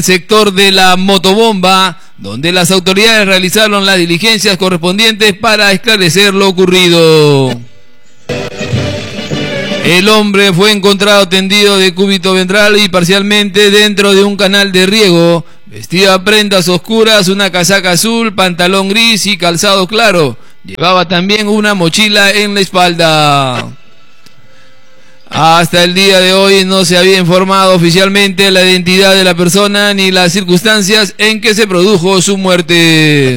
Sector de la motobomba, donde las autoridades realizaron las diligencias correspondientes para esclarecer lo ocurrido. El hombre fue encontrado tendido de cúbito ventral y parcialmente dentro de un canal de riego. Vestía prendas oscuras, una casaca azul, pantalón gris y calzado claro. Llevaba también una mochila en la espalda. Hasta el día de hoy no se había informado oficialmente la identidad de la persona ni las circunstancias en que se produjo su muerte.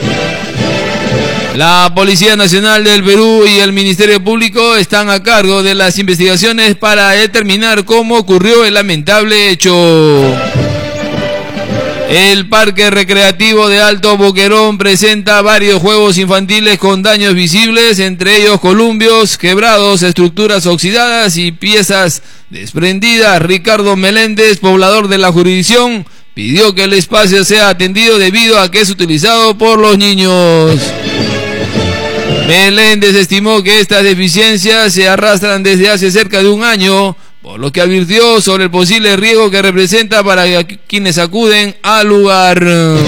La Policía Nacional del Perú y el Ministerio Público están a cargo de las investigaciones para determinar cómo ocurrió el lamentable hecho. El Parque Recreativo de Alto Boquerón presenta varios juegos infantiles con daños visibles, entre ellos columpios quebrados, estructuras oxidadas y piezas desprendidas. Ricardo Meléndez, poblador de la jurisdicción, pidió que el espacio sea atendido debido a que es utilizado por los niños. Meléndez estimó que estas deficiencias se arrastran desde hace cerca de un año, por lo que advirtió sobre el posible riesgo que representa para quienes acuden al lugar.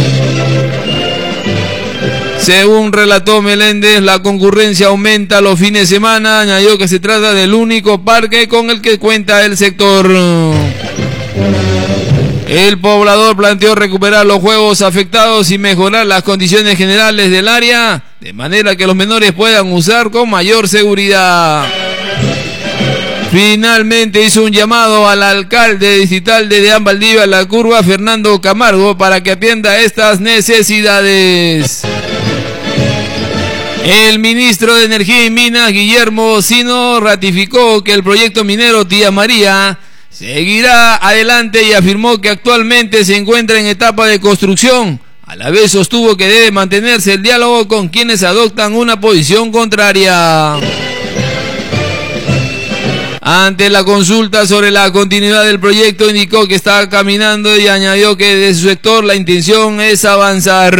Según relató Meléndez, la concurrencia aumenta los fines de semana. Añadió que se trata del único parque con el que cuenta el sector. El poblador planteó recuperar los juegos afectados y mejorar las condiciones generales del área, de manera que los menores puedan usar con mayor seguridad. Finalmente hizo un llamado al alcalde distrital de Deán Valdivia La Curva, Fernando Camargo, para que atienda estas necesidades. El ministro de Energía y Minas, Guillermo Sino, ratificó que el proyecto minero Tía María seguirá adelante y afirmó que actualmente se encuentra en etapa de construcción. A la vez sostuvo que debe mantenerse el diálogo con quienes adoptan una posición contraria. Ante la consulta sobre la continuidad del proyecto, indicó que está caminando y añadió que de su sector la intención es avanzar.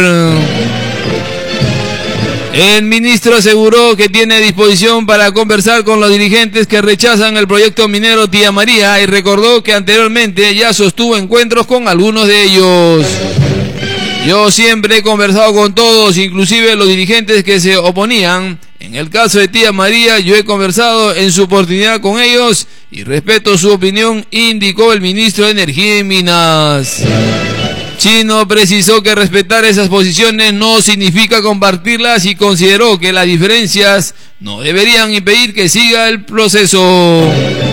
El ministro aseguró que tiene disposición para conversar con los dirigentes que rechazan el proyecto minero Tía María y recordó que anteriormente ya sostuvo encuentros con algunos de ellos. Yo siempre he conversado con todos, inclusive los dirigentes que se oponían. En el caso de Tía María, yo he conversado en su oportunidad con ellos y respeto su opinión, indicó el ministro de Energía y Minas. Chino precisó que respetar esas posiciones no significa compartirlas y consideró que las diferencias no deberían impedir que siga el proceso.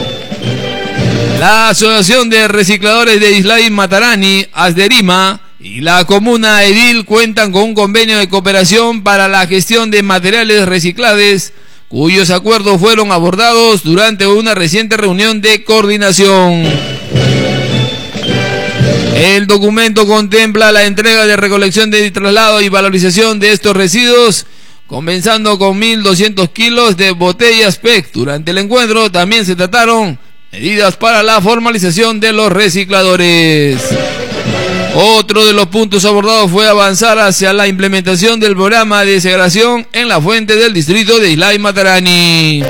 La Asociación de Recicladores de Islay Matarani, Asderima, y la comuna Edil cuentan con un convenio de cooperación para la gestión de materiales reciclables, cuyos acuerdos fueron abordados durante una reciente reunión de coordinación. El documento contempla la entrega de recolección de traslado y valorización de estos residuos, comenzando con 1.200 kilos de botellas PET. Durante el encuentro también se trataron medidas para la formalización de los recicladores. Otro de los puntos abordados fue avanzar hacia la implementación del programa de segregación en la fuente del distrito de Islay Matarani.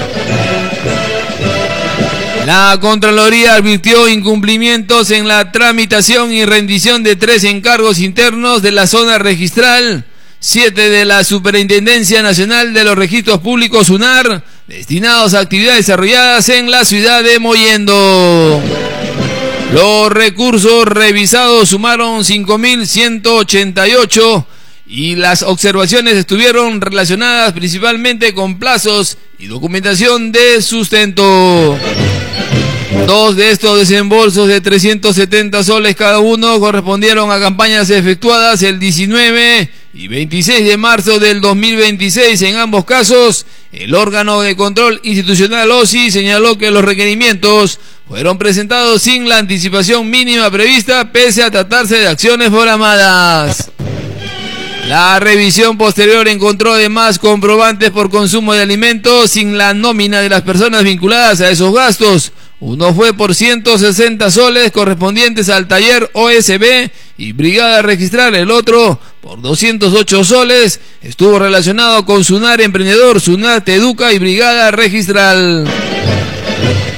La Contraloría advirtió incumplimientos en la tramitación y rendición de 3 encargos internos de la zona registral, 7 de la Superintendencia Nacional de los Registros Públicos SUNAR, destinados a actividades desarrolladas en la ciudad de Mollendo. Los recursos revisados sumaron 5.188 y las observaciones estuvieron relacionadas principalmente con plazos y documentación de sustento. 2 de estos desembolsos de 370 soles cada uno correspondieron a campañas efectuadas el 19 y 26 de marzo del 2026. En ambos casos, el órgano de control institucional OSI señaló que los requerimientos fueron presentados sin la anticipación mínima prevista, pese a tratarse de acciones programadas. La revisión posterior encontró además comprobantes por consumo de alimentos sin la nómina de las personas vinculadas a esos gastos. Uno fue por 160 soles correspondientes al taller OSB y brigada registral. El otro, por 208 soles, estuvo relacionado con SUNAR Emprendedor, SUNAR Te Educa y brigada registral.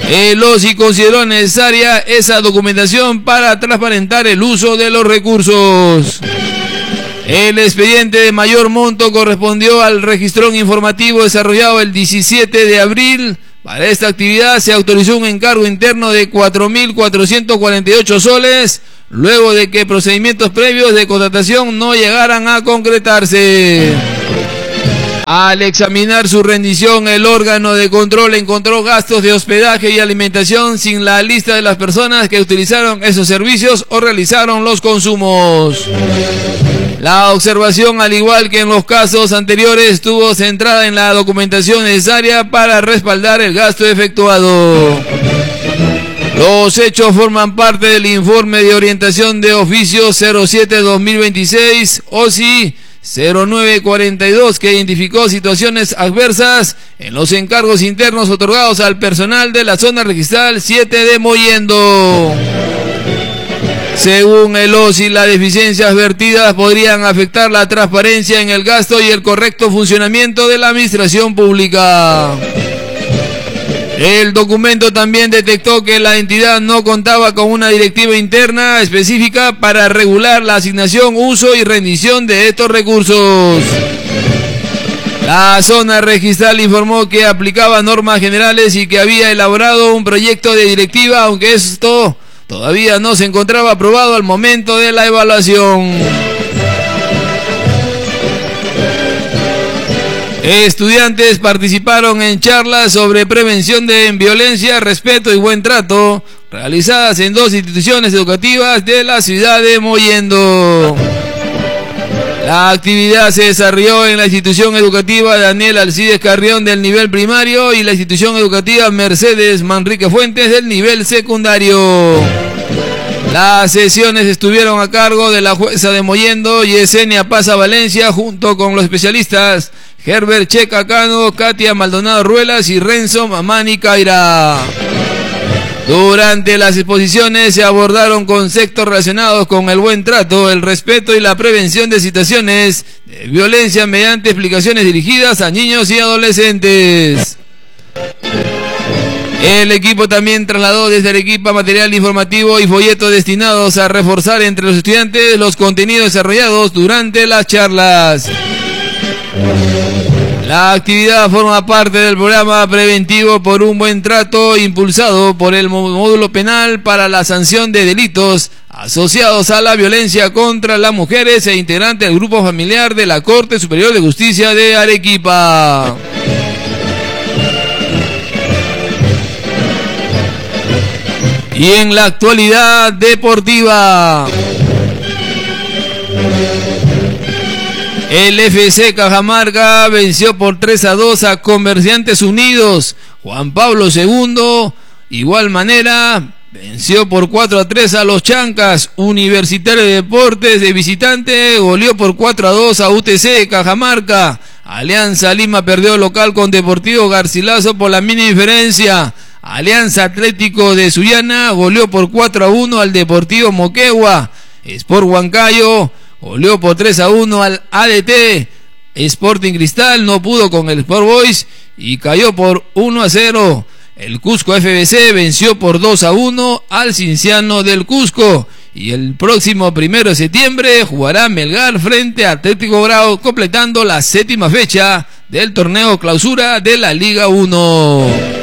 El OSI consideró necesaria esa documentación para transparentar el uso de los recursos. El expediente de mayor monto correspondió al registrón informativo desarrollado el 17 de abril. Para esta actividad se autorizó un encargo interno de 4.448 soles, luego de que procedimientos previos de contratación no llegaran a concretarse. Al examinar su rendición, el órgano de control encontró gastos de hospedaje y alimentación sin la lista de las personas que utilizaron esos servicios o realizaron los consumos. La observación, al igual que en los casos anteriores, estuvo centrada en la documentación necesaria para respaldar el gasto efectuado. Los hechos forman parte del informe de orientación de oficio 07-2026, OSI 0942, que identificó situaciones adversas en los encargos internos otorgados al personal de la zona registral 7 de Mollendo. Según el OSI, las deficiencias vertidas podrían afectar la transparencia en el gasto y el correcto funcionamiento de la administración pública. El documento también detectó que la entidad no contaba con una directiva interna específica para regular la asignación, uso y rendición de estos recursos. La zona registral informó que aplicaba normas generales y que había elaborado un proyecto de directiva, aunque esto todavía no se encontraba aprobado al momento de la evaluación. Estudiantes participaron en charlas sobre prevención de violencia, respeto y buen trato, realizadas en 2 instituciones educativas de la ciudad de Mollendo. La actividad se desarrolló en la institución educativa Daniel Alcides Carrión del nivel primario y la institución educativa Mercedes Manrique Fuentes del nivel secundario. Las sesiones estuvieron a cargo de la jueza de Mollendo, Yesenia Paza Valencia, junto con los especialistas Herbert Checa Cano, Katia Maldonado Ruelas y Renzo Mamani Caira. Durante las exposiciones se abordaron conceptos relacionados con el buen trato, el respeto y la prevención de situaciones de violencia mediante explicaciones dirigidas a niños y adolescentes. El equipo también trasladó desde Arequipa material informativo y folletos destinados a reforzar entre los estudiantes los contenidos desarrollados durante las charlas. La actividad forma parte del programa preventivo por un buen trato impulsado por el módulo penal para la sanción de delitos asociados a la violencia contra las mujeres e integrante del grupo familiar de la Corte Superior de Justicia de Arequipa. Y en la actualidad deportiva, el FC Cajamarca venció por 3-2 a Comerciantes Unidos. Juan Pablo II, igual manera, venció por 4-3 a los Chancas. Universitario de Deportes de visitante goleó por 4-2 a UTC Cajamarca. Alianza Lima perdió local con Deportivo Garcilaso por la mínima diferencia. Alianza Atlético de Sullana goleó por 4-1 al Deportivo Moquegua. Sport Huancayo goleó por 3-1 al ADT. Sporting Cristal no pudo con el Sport Boys y cayó por 1-0. El Cusco FBC venció por 2-1 al Cinciano del Cusco. Y el próximo 1 de septiembre jugará Melgar frente a Atlético Grau, completando la 7ª fecha del torneo clausura de la Liga 1.